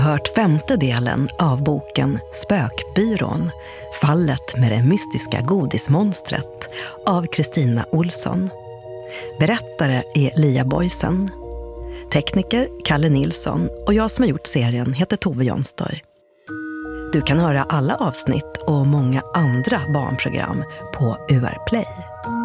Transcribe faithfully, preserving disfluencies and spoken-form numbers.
Hört femte delen av boken Spökbyrån, fallet med det mystiska godismonstret av Kristina Olsson. Berättare är Lia Boysen. Tekniker Kalle Nilsson och jag som har gjort serien heter Tove Jonstoy. Du kan höra alla avsnitt och många andra barnprogram på U R Play.